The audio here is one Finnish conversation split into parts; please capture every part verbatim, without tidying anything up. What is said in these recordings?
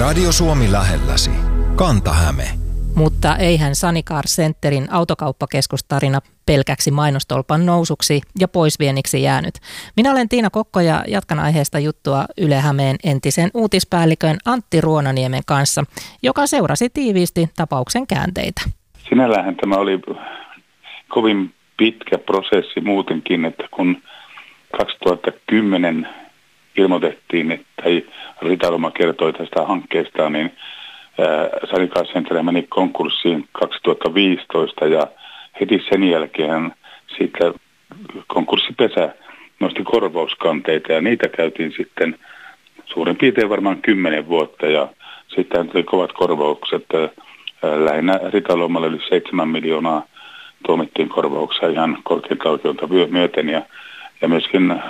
Radio Suomi lähelläsi. Kanta-Häme. Mutta eihän Sanicar Centerin autokauppakeskustarina pelkäksi mainostolpan nousuksi ja poisvienniksi jäänyt. Minä olen Tiina Kokko ja jatkan aiheesta juttua Yle Hämeen entisen uutispäällikön Antti Ruonaniemen kanssa, joka seurasi tiiviisti tapauksen käänteitä. Sinällähän tämä oli kovin pitkä prosessi muutenkin, että kun kaksituhattakymmenen ilmoitettiin, että Rita Loma kertoi tästä hankkeesta, niin Sanicar Center meni konkurssiin kaksituhattaviisitoista ja heti sen jälkeen siitä konkurssipesä nosti korvauskanteita ja niitä käytiin sitten suurin piirtein varmaan kymmenen vuotta ja sitten tuli kovat korvaukset. Lähinnä Rita Lomalle yli seitsemän miljoonaa tuomittiin korvauksia ihan korkeinta oikeutta myöten ja, ja myöskin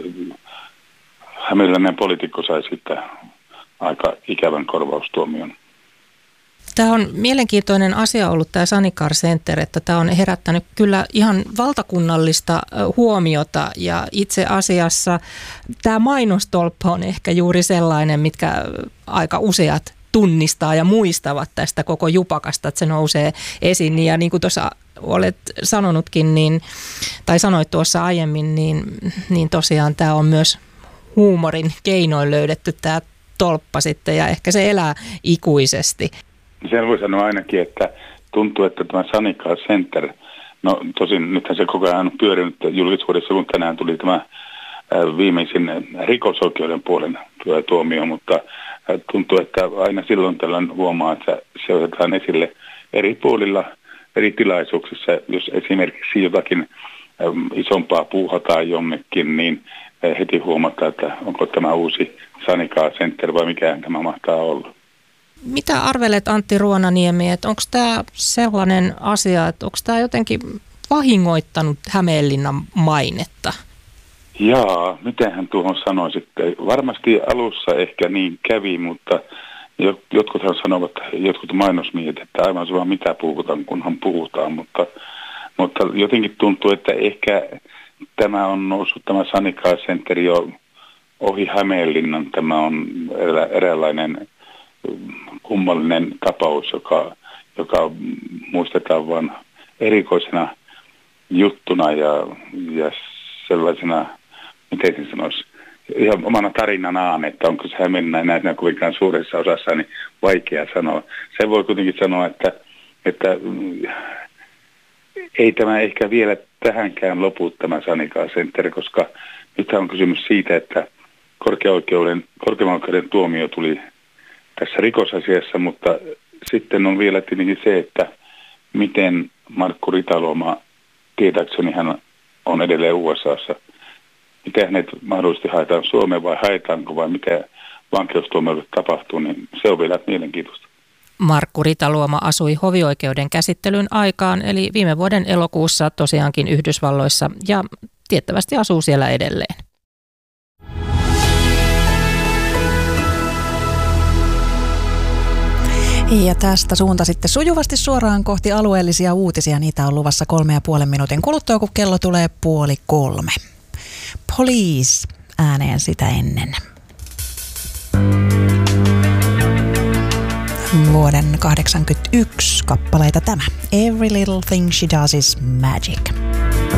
hämeenläinen poliitikko sai sitten aika ikävän korvaustuomion. Tämä on mielenkiintoinen asia ollut tämä Sanicar Center, että tämä on herättänyt kyllä ihan valtakunnallista huomiota ja itse asiassa tämä mainostolppa on ehkä juuri sellainen, mitkä aika useat tunnistaa ja muistavat tästä koko jupakasta, että se nousee esiin. Ja niin kuin tuossa olet sanonutkin, niin, tai sanoit tuossa aiemmin, niin, niin tosiaan tämä on myös huumorin keinoin löydetty tämä tolppa sitten ja ehkä se elää ikuisesti. Sen voi sanoa ainakin, että tuntuu, että tämä Sanicar Center, no tosin nythän se koko ajan on pyörinyt julkisuudessa, kun tänään tuli tämä viimeisin rikosoikeuden puolen tuomio, mutta tuntuu, että aina silloin tällöin huomaa, että se otetaan esille eri puolilla, eri tilaisuuksissa. Jos esimerkiksi jotakin isompaa puuhataan jonnekin, niin heti huomataan, että onko tämä uusi Sanicar Center vai mikä tämä mahtaa olla. Mitä arvelet, Antti Ruonaniemi, että onko tämä sellainen asia, että onko tämä jotenkin vahingoittanut Hämeenlinnan mainetta? Jaa, mitenhän tuohon sanoisitte? Varmasti alussa ehkä niin kävi, mutta jotkuthan sanovat, jotkut mainosmiehet, että aivan sama mitä puhutaan, kunhan puhutaan, mutta, mutta jotenkin tuntuu, että ehkä tämä on noussut tämä Sanicar Center jo ohi Hämeenlinnan. Tämä on erä, eräänlainen kummallinen tapaus, joka, joka muistetaan vain erikoisena juttuna ja, ja sellaisena, miten se sanoisi, ihan omana tarinanaan, että onko se Hämeenlinna enää kovinkaan suuressa osassa, niin vaikea sanoa. Se voi kuitenkin sanoa, että, että ei tämä ehkä vielä tähänkään lopu tämä Sanicar Center, koska nyt on kysymys siitä, että korkeaoikeuden, korkeimman oikeuden tuomio tuli tässä rikosasiassa, mutta sitten on vielä tietenkin se, että miten Markku Rita Loma, tietääkseni hän on edelleen U S A:ssa, miten hänet mahdollisesti haetaan Suomeen vai haetaanko vai mitä vankeustuomioille tapahtuu, niin se on vielä mielenkiintoista. Markku Rita Loma asui hovioikeuden käsittelyn aikaan, eli viime vuoden elokuussa tosiaankin Yhdysvalloissa ja tiettävästi asuu siellä edelleen. Ja tästä suunta sitten sujuvasti suoraan kohti alueellisia uutisia. Niitä on luvassa kolme ja puolen minuutin kuluttua, kun kello tulee puoli kolme. Police ääneen sitä ennen. Vuoden kahdeksankymmentäyksi kappaleita tämä. Every little thing she does is magic.